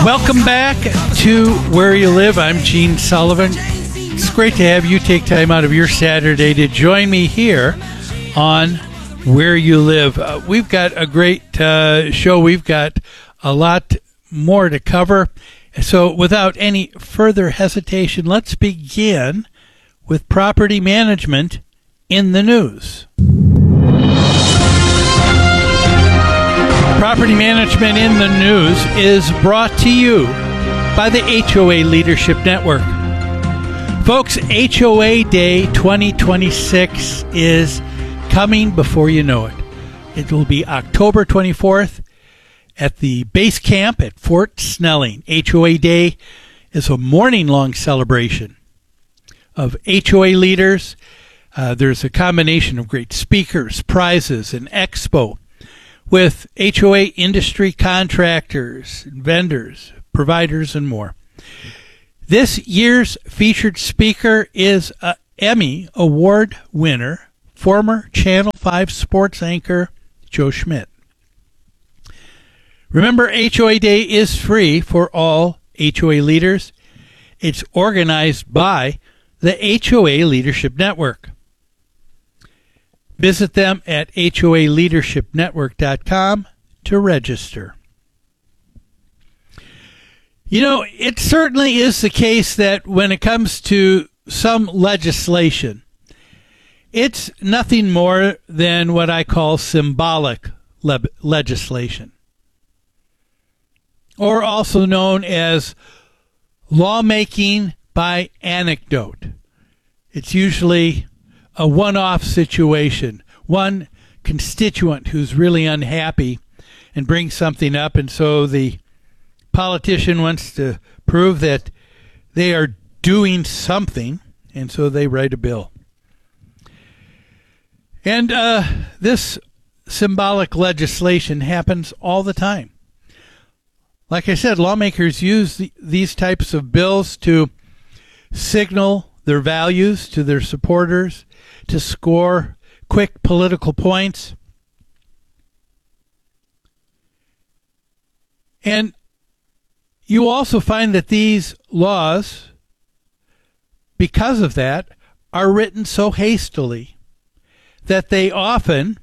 Welcome back to Where You Live. I'm Gene Sullivan. It's great to have you take time out of your Saturday to join me here on Where You Live. We've got a great show. We've got a lot more to cover. So without any further hesitation, let's begin with property management in the news. Property Management in the News is brought to you by the HOA Leadership Network. Folks, HOA Day 2026 is coming before you know it. It will be October 24th at the base camp at Fort Snelling. HOA Day is a morning-long celebration of HOA leaders. There's a combination of great speakers, prizes, and expo with HOA industry contractors, vendors, providers, and more. This year's featured speaker is an Emmy Award winner, former Channel 5 sports anchor Joe Schmidt. Remember, HOA Day is free for all HOA leaders. It's organized by the HOA Leadership Network. Visit them at HOALeadershipNetwork.com to register. You know, it certainly is the case that when it comes to some legislation, it's nothing more than what I call symbolic legislation, or also known as lawmaking by anecdote. It's usually a one-off situation, one constituent who's really unhappy and brings something up, and so the politician wants to prove that they are doing something, and so they write a bill. And this symbolic legislation happens all the time. Like I said, lawmakers use these types of bills to signal their values to their supporters, to score quick political points. And you also find that these laws, because of that, are written so hastily that they often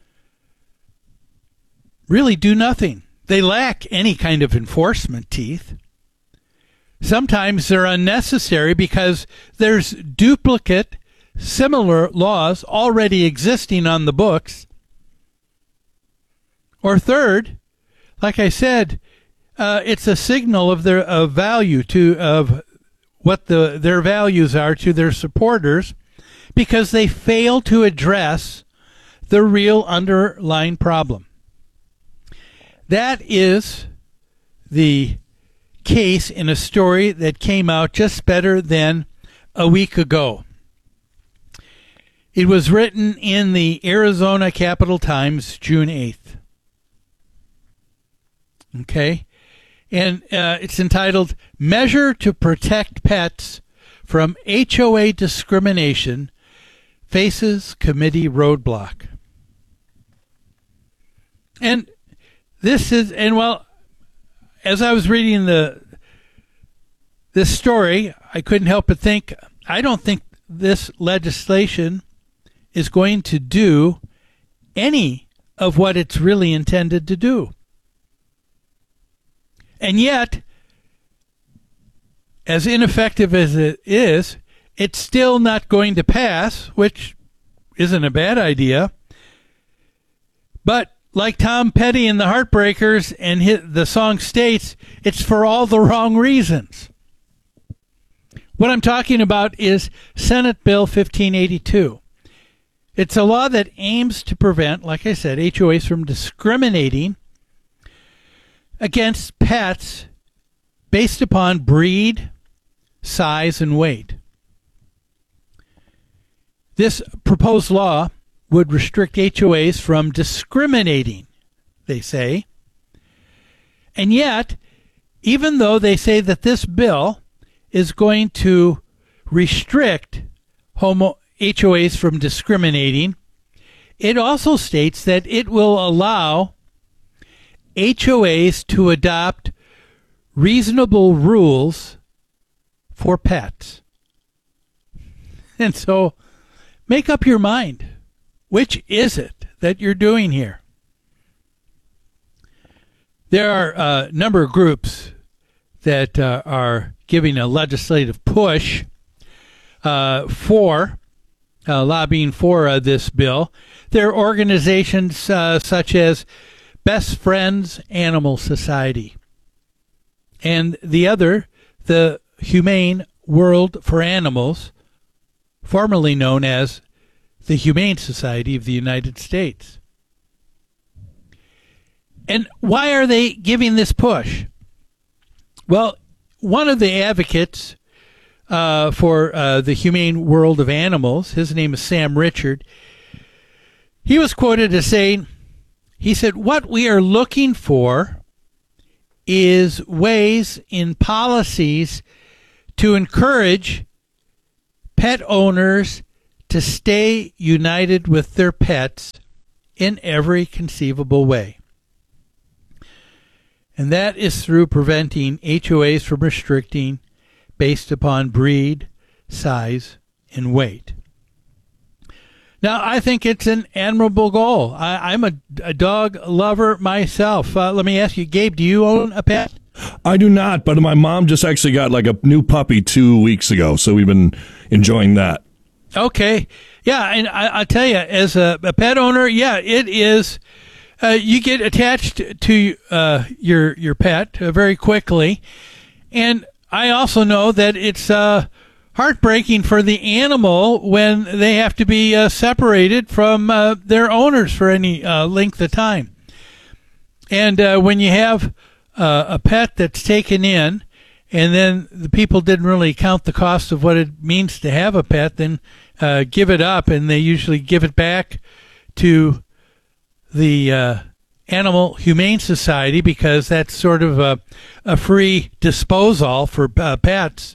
really do nothing. They lack any kind of enforcement teeth. Sometimes they're unnecessary because there's duplicate, similar laws already existing on the books. Or third, like I said, it's a signal of their value of what their values are to their supporters, because they fail to address the real underlying problem. That is the case in a story that came out just better than a week ago. It was written in the Arizona Capital Times, June 8th. Okay? And it's entitled, Measure to Protect Pets from HOA Discrimination Faces Committee Roadblock. And this is, and well, as I was reading this story, I couldn't help but think, I don't think this legislation is going to do any of what it's really intended to do. And yet, as ineffective as it is, it's still not going to pass, which isn't a bad idea. But like Tom Petty and the Heartbreakers and the song states, it's for all the wrong reasons. What I'm talking about is Senate Bill 1582. It's a law that aims to prevent, like I said, HOAs from discriminating against pets based upon breed, size, and weight. This proposed law would restrict HOAs from discriminating, they say. And yet, even though they say that this bill is going to restrict HOAs from discriminating, it also states that it will allow HOAs to adopt reasonable rules for pets. And so make up your mind. Which is it that you're doing here? There are a number of groups that are giving a legislative push for lobbying for this bill. There are organizations such as Best Friends Animal Society, and the other, the Humane World for Animals, formerly known as the Humane Society of the United States. And why are they giving this push? Well, one of the advocates for the Humane World of Animals, his name is Sam Richard, he was quoted as saying, he said, "What we are looking for is ways in policies to encourage pet owners to stay united with their pets in every conceivable way. And that is through preventing HOAs from restricting based upon breed, size, and weight." Now, I think it's an admirable goal. I'm a dog lover myself. Let me ask you, Gabe, do you own a pet? I do not, but my mom just actually got like a new puppy 2 weeks ago, so we've been enjoying that. Okay. Yeah, and I'll tell you, as a pet owner, yeah, it is, you get attached to your pet very quickly. And I also know that it's heartbreaking for the animal when they have to be separated from their owners for any length of time. And when you have a pet that's taken in, and then the people didn't really count the cost of what it means to have a pet, then give it up, and they usually give it back to the Animal Humane Society because that's sort of a free disposal for pets.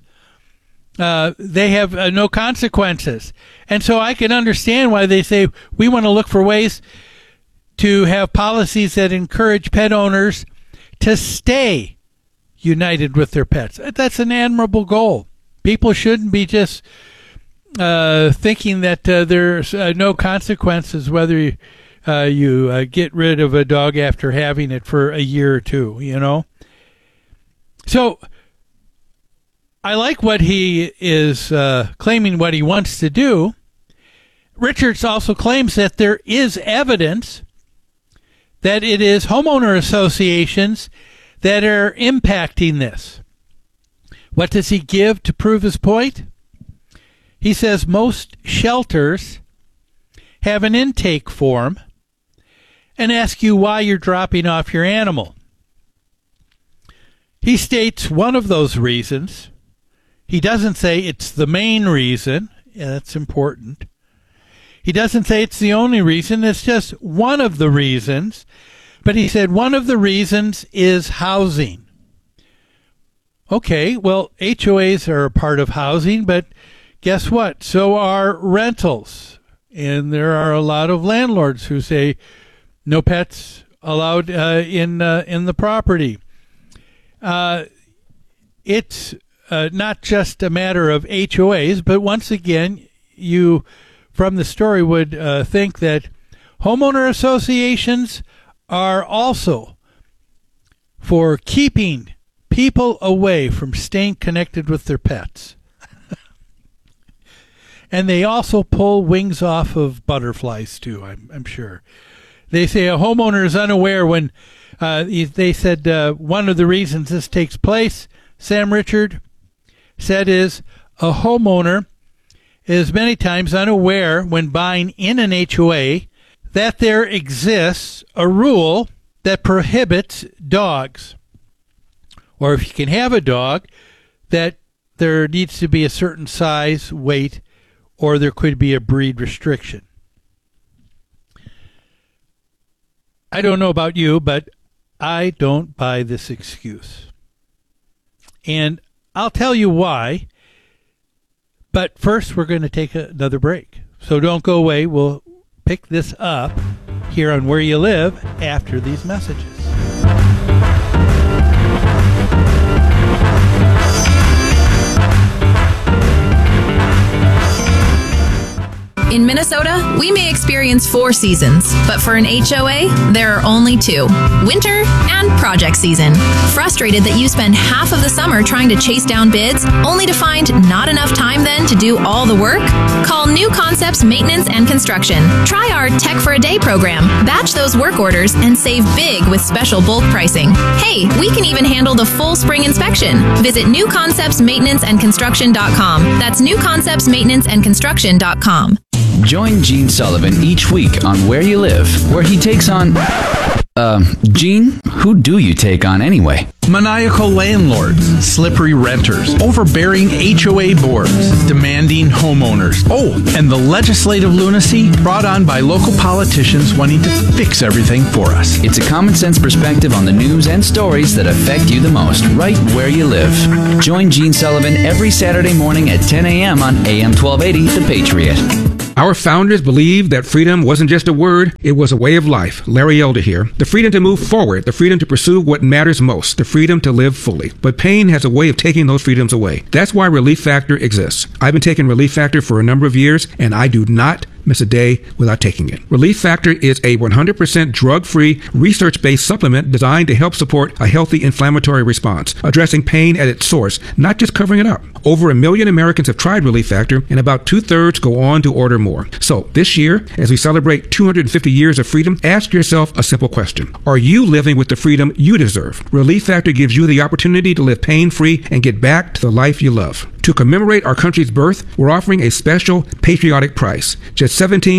They have no consequences. And so I can understand why they say we want to look for ways to have policies that encourage pet owners to stay united with their pets. That's an admirable goal. People shouldn't be just thinking that there's no consequences whether you get rid of a dog after having it for a year or two, you know? So I like what he is claiming what he wants to do. Richards also claims that there is evidence that it is homeowner associations that are impacting this. What does he give to prove his point? He says most shelters have an intake form and ask you why you're dropping off your animal. He states one of those reasons. He doesn't say it's the main reason. Yeah, that's important. He doesn't say it's the only reason. It's just one of the reasons. But he said one of the reasons is housing. Okay, well, HOAs are a part of housing, but guess what? So are rentals. And there are a lot of landlords who say no pets allowed in the property. It's not just a matter of HOAs, but once again, you, from the story, would think that homeowner associations are also for keeping people away from staying connected with their pets. And they also pull wings off of butterflies, too, I'm sure. They say a homeowner is unaware when they said one of the reasons this takes place, Sam Richard said, is a homeowner is many times unaware when buying in an HOA that there exists a rule that prohibits dogs. Or if you can have a dog, that there needs to be a certain size, weight, or there could be a breed restriction. I don't know about you, but I don't buy this excuse. And I'll tell you why. But first, we're going to take another break. So don't go away. We'll pick this up here on Where You Live after these messages. In Minnesota, we may experience 4 seasons, but for an HOA, there are only 2, winter and project season. Frustrated that you spend half of the summer trying to chase down bids, only to find not enough time then to do all the work? Call New Concepts Maintenance and Construction. Try our Tech for a Day program. Batch those work orders and save big with special bulk pricing. Hey, we can even handle the full spring inspection. Visit newconceptsmaintenanceandconstruction.com. That's newconceptsmaintenanceandconstruction.com. Join Gene Sullivan each week on Where You Live, where he takes on... Gene, who do you take on anyway? Maniacal landlords, slippery renters, overbearing HOA boards, demanding homeowners. Oh, and the legislative lunacy brought on by local politicians wanting to fix everything for us. It's a common sense perspective on the news and stories that affect you the most, right where you live. Join Gene Sullivan every Saturday morning at 10 a.m. on AM 1280, The Patriot. Our founders believed that freedom wasn't just a word, it was a way of life. Larry Elder here. The freedom to move forward, the freedom to pursue what matters most, the freedom to live fully. But pain has a way of taking those freedoms away. That's why Relief Factor exists. I've been taking Relief Factor for a number of years, and I do not miss a day without taking it. Relief Factor is a 100% drug-free, research-based supplement designed to help support a healthy inflammatory response, addressing pain at its source, not just covering it up. Over 1 million Americans have tried Relief Factor, and about 2/3 go on to order more. So this year, as we celebrate 250 years of freedom, ask yourself a simple question. Are you living with the freedom you deserve? Relief Factor gives you the opportunity to live pain-free and get back to the life you love. To commemorate our country's birth, we're offering a special patriotic price, just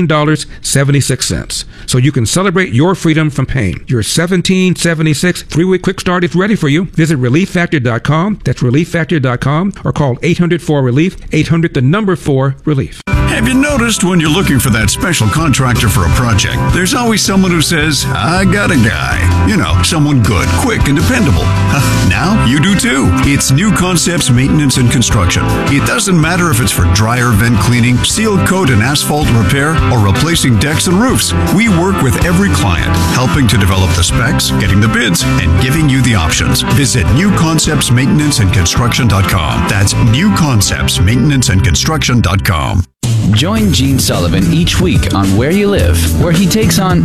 $17.76. So you can celebrate your freedom from pain. Your $17.76 3-week quick start is ready for you. Visit ReliefFactor.com. That's ReliefFactor.com, or call 800-4-RELIEF, 800-4-RELIEF. Have you noticed when you're looking for that special contractor for a project, there's always someone who says, I got a guy. You know, someone good, quick, and dependable. Now you do too. It's New Concepts Maintenance and Construction. It doesn't matter if it's for dryer vent cleaning, seal coat and asphalt repair, or replacing decks and roofs. We work with every client, helping to develop the specs, getting the bids, and giving you the options. Visit newconceptsmaintenanceandconstruction.com. That's newconceptsmaintenanceandconstruction.com. Join Gene Sullivan each week on Where You Live, where he takes on...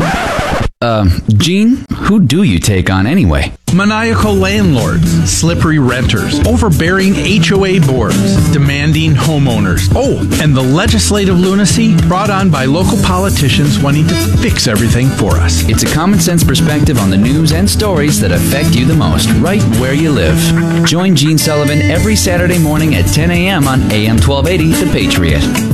Gene, who do you take on anyway? Maniacal landlords, slippery renters, overbearing HOA boards, demanding homeowners. Oh, and the legislative lunacy brought on by local politicians wanting to fix everything for us. It's a common sense perspective on the news and stories that affect you the most, right where you live. Join Gene Sullivan every Saturday morning at 10 a.m. on AM 1280, The Patriot.